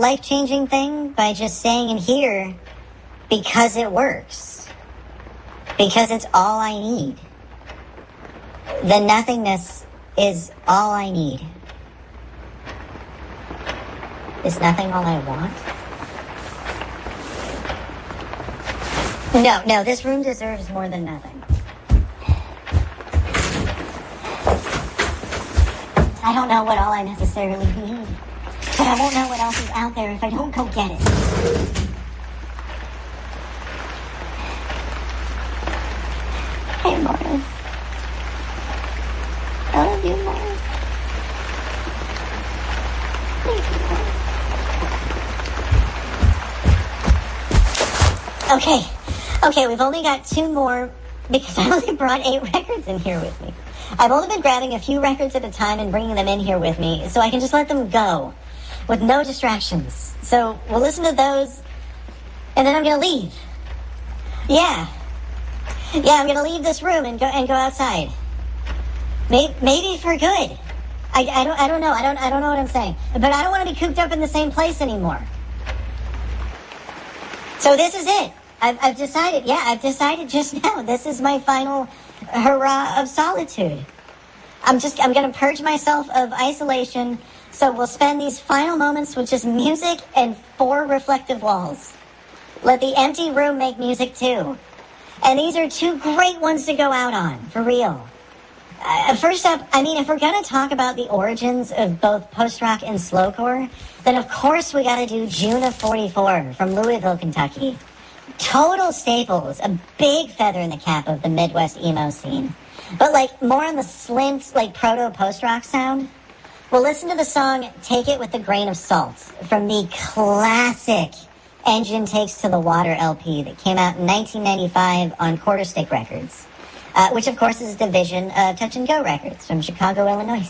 life-changing thing by just staying in here because it works. Because it's all I need. The nothingness is all I need. Is nothing all I want? No, this room deserves more than nothing. I don't know what all I necessarily need, but I won't know what else is out there if I don't go get it. Hey, Morris. I love you, Morris. Thank you, Morris. Okay, we've only got 2 more because I only brought 8 records in here with me. I've only been grabbing a few records at a time and bringing them in here with me so I can just let them go with no distractions. So we'll listen to those and then I'm going to leave. Yeah, I'm going to leave this room and go outside. Maybe for good. I don't know. I don't know what I'm saying. But I don't want to be cooped up in the same place anymore. So this is it. I've decided just now. This is my final hurrah of solitude. I'm going to purge myself of isolation, so we'll spend these final moments with just music and 4 reflective walls. Let the empty room make music too. And these are 2 great ones to go out on, for real. First up, if we're going to talk about the origins of both post-rock and slowcore, then of course we got to do June of 44 from Louisville, Kentucky. Total staples, a big feather in the cap of the Midwest emo scene. But more on the slint, proto-post-rock sound. We'll listen to the song Take It With a Grain of Salt from the classic Engine Takes to the Water LP that came out in 1995 on Quarter Stick Records, which of course is a division of Touch and Go Records from Chicago, Illinois.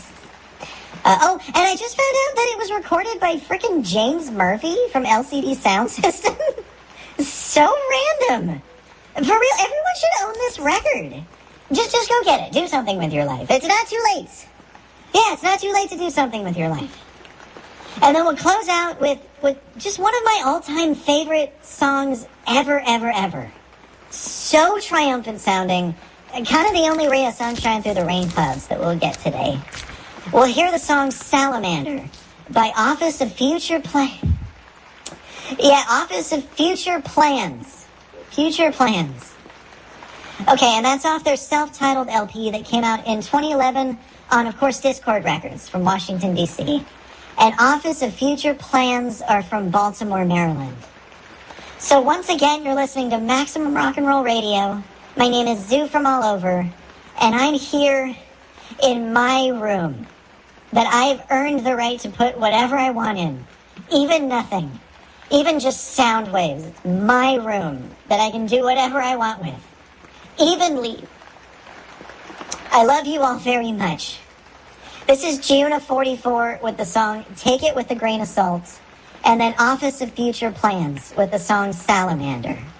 And I just found out that it was recorded by frickin' James Murphy from LCD Sound System. So random. For real, everyone should own this record. Just go get it. Do something with your life. It's not too late. Yeah, it's not too late to do something with your life. And then we'll close out with just one of my all-time favorite songs ever. So triumphant sounding. Kind of the only ray of sunshine through the rain clouds that we'll get today. We'll hear the song Salamander by Office of Future Plans. Yeah, Office of Future Plans. Future Plans. Okay, and that's off their self-titled LP that came out in 2011 on, of course, Dischord Records from Washington, D.C. And Office of Future Plans are from Baltimore, Maryland. So once again, you're listening to Maximum Rock and Roll Radio. My name is Zoo from All Over, and I'm here in my room that I've earned the right to put whatever I want in, even nothing. Even just sound waves. It's my room that I can do whatever I want with. Even leave. I love you all very much. This is June of 44 with the song Take It With a Grain of Salt, and then Office of Future Plans with the song Salamander.